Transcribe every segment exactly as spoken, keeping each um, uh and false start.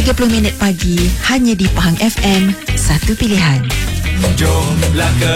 tiga puluh minit pagi, hanya di Pahang F M, satu pilihan. Jomlah ke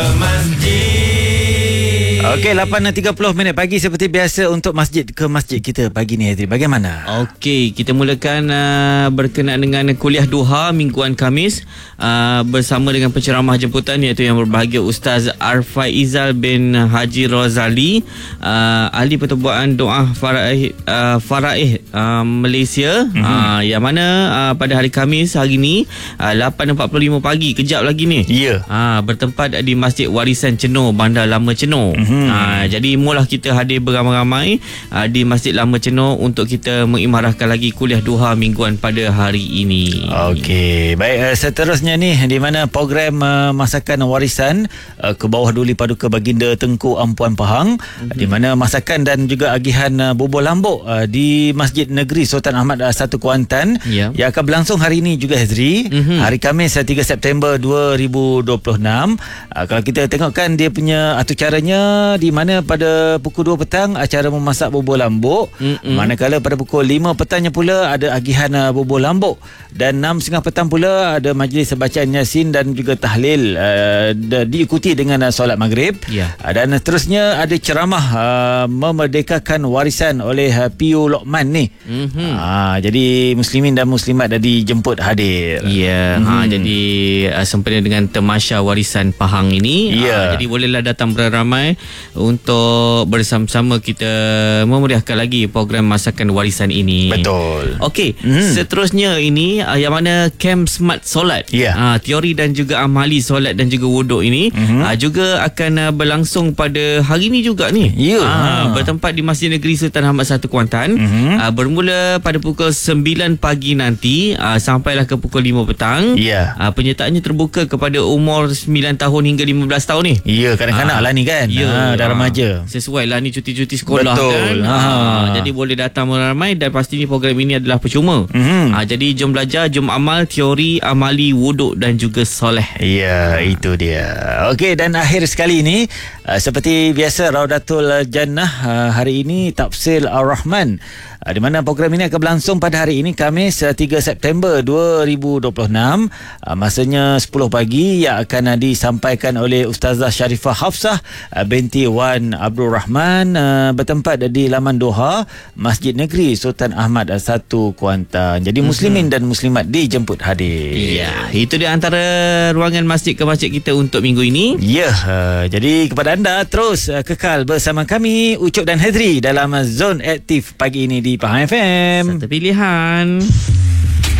masjid. Okey, lapan tiga puluh minit pagi seperti biasa untuk masjid ke masjid kita pagi ni, Hedri. Bagaimana? Okey, kita mulakan uh, berkenaan dengan kuliah duha mingguan Khamis uh, bersama dengan penceramah jemputan iaitu yang berbahagia Ustaz Arfaizal bin Haji Rozali, uh, ahli pertubuhan doa Faraih uh, Faraih uh, Malaysia, mm-hmm. uh, yang mana uh, pada hari Khamis hari ni uh, lapan empat puluh lima pagi, kejap lagi ni. Ya. Yeah. Uh, bertempat di Masjid Warisan Cenor, Bandar Lama Cenor. Mm-hmm. Uh, jadi mula kita hadir beramai-ramai uh, di Masjid Lama Cenor untuk kita mengimarahkan lagi kuliah duha mingguan pada hari ini. Okey, baik, uh, seterusnya ni di mana program uh, masakan warisan uh, ke bawah Duli Paduka Baginda Tengku Ampuan Pahang, mm-hmm. di mana masakan dan juga agihan uh, bubur lambuk uh, di Masjid Negeri Sultan Ahmad uh, satu Kuantan, yeah. yang akan berlangsung hari ini juga, Hazri, mm-hmm. hari Khamis uh, tiga September dua ribu dua puluh enam. uh, Kalau kita tengokkan dia punya atur caranya, di mana pada pukul dua petang acara memasak bubur lambuk, mm-mm. manakala pada pukul lima petangnya pula ada agihan uh, bubur lambuk, dan enam tiga puluh petang pula ada majlis bacaan Yasin dan juga tahlil uh, diikuti dengan uh, solat maghrib, yeah. uh, dan seterusnya ada ceramah uh, memerdekakan warisan oleh uh, P U Lokman ni, mm-hmm. uh, jadi muslimin dan muslimat dah dijemput hadir. Ya, yeah. mm-hmm. ha, jadi uh, sempena dengan Temasya Warisan Pahang ini, yeah. uh, jadi bolehlah datang beramai untuk bersama-sama kita memeriahkan lagi program masakan warisan ini. Betul. Okey, hmm. seterusnya ini uh, yang mana Camp Smart Solat, yeah. uh, teori dan juga amali solat dan juga wuduk ini, mm-hmm. uh, juga akan uh, berlangsung pada hari ini juga ni, yeah. uh, bertempat di Masjid Negeri Sultan Ahmad satu Kuantan, mm-hmm. uh, bermula pada pukul sembilan pagi nanti uh, sampailah ke pukul lima petang. yeah. uh, Penyertaannya terbuka kepada umur sembilan tahun hingga lima belas tahun ni. Ya, yeah, kanak-kanak uh, lah ni kan, ya, ha, dah remaja. Sesuai lah ni cuti-cuti sekolah. Betul. Kan. Ha. Ha, jadi boleh datang ramai, dan pastinya program ini adalah percuma. Mm-hmm. Ha, jadi jom belajar, jom amal teori, amali, wuduk dan juga soleh. Ya, ha. Itu dia. Okey, dan akhir sekali ini uh, seperti biasa Raudatul Jannah, uh, hari ini Tafsir Ar-Rahman, uh, di mana program ini akan berlangsung pada hari ini Khamis uh, tiga September dua ribu dua puluh enam, uh, masanya sepuluh pagi, yang akan uh, disampaikan oleh Ustazah Sharifah Hafsah uh, binti Wan Abdul Rahman, uh, bertempat di Laman Doha, Masjid Negeri Sultan Ahmad satu Kuantan. Jadi muslimin mm-hmm. dan muslimat dijemput hadir. Ya, itu dia antara ruangan masjid ke masjid kita untuk minggu ini. Ya, uh, jadi kepada anda terus uh, kekal bersama kami Ucup dan Hedri dalam uh, Zone Aktif pagi ini di Pahang F M. Satu pilihan.